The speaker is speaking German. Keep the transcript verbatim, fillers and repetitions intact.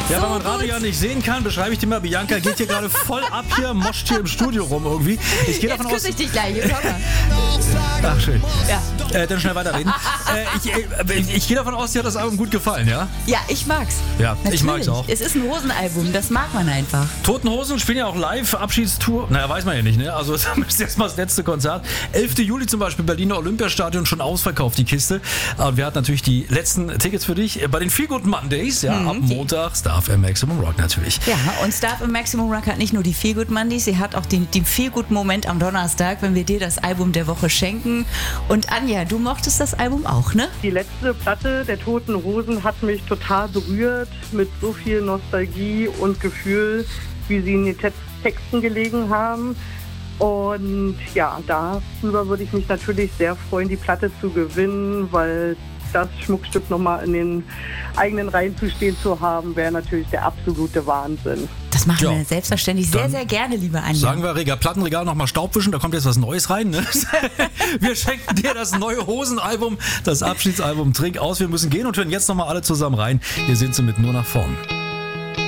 Ja, so weil man Radio gut. ja nicht sehen kann, beschreibe ich dir mal, Bianca geht hier gerade voll ab hier, moscht hier im Studio rum irgendwie. Ich gehe Jetzt davon aus... küsse ich dich gleich. Komm mal. Ach, schön. Ja. Äh, dann schnell weiterreden. äh, ich äh, ich, ich gehe davon aus, dir hat das Album gut gefallen, ja? ja, ich mag's. Ja, Natürlich. ich mag's auch. Es ist ein Hosenalbum, das mag man einfach. Toten Hosen spielen ja auch live, Abschiedstour. Naja, weiß man ja nicht, ne? Also das ist jetzt mal das letzte Konzert. elften Juli zum Beispiel, Berliner Olympiastadion, schon ausverkauft, die Kiste. Und wir hatten natürlich die letzten Tickets für dich bei den Feel Good Mondays, ja, ab Montag, Star F M Maximum Rock natürlich. Ja, und Star F M Maximum Rock hat nicht nur die Feel Good Mondays, sie hat auch den, den Feel Good Moment am Donnerstag, wenn wir dir das Album der Woche schenken. Und Anja, du mochtest das Album auch, ne? Die letzte Platte der Toten Hosen hat mich total berührt mit so viel Nostalgie und Gefühl, wie sie in den Te- Texten gelegen haben. Und ja, darüber würde ich mich natürlich sehr freuen, die Platte zu gewinnen, weil das Schmuckstück nochmal in den eigenen Reihen zu stehen zu haben, wäre natürlich der absolute Wahnsinn. Das machen Ja. wir selbstverständlich sehr, Dann sehr gerne, liebe Anja. Sagen wir, Rega, Plattenregal nochmal Staubwischen, da kommt jetzt was Neues rein. Ne? Wir schenken dir das neue Hosenalbum, das Abschiedsalbum Trink aus. Wir müssen gehen und hören jetzt nochmal alle zusammen rein. Hier sind sie mit Nur nach vorn.